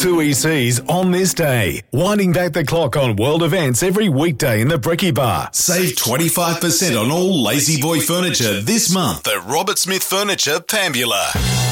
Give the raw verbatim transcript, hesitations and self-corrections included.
two E Cs on this day. Winding back the clock on world events every weekday in the Bricky Bar. Save twenty-five percent on all Lazy Boy furniture this month at Robert Smith Furniture, Pambula.